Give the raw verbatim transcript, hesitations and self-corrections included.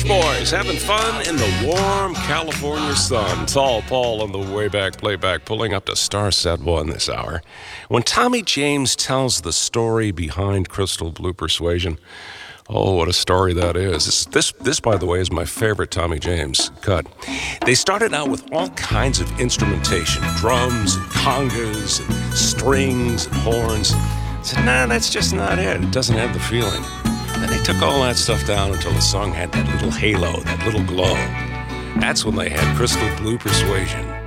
Boys having fun in the warm California sun. Tall Paul on the way back playback, pulling up to Star Set one this hour. When Tommy James tells the story behind Crystal Blue Persuasion, oh, what a story that is. This, this, this, by the way, is my favorite Tommy James cut. They started out with all kinds of instrumentation, drums and congas and strings and horns. I said, nah, that's just not it. It doesn't have the feeling. Then they took all that stuff down until the song had that little halo, that little glow. That's when they had Crystal Blue Persuasion.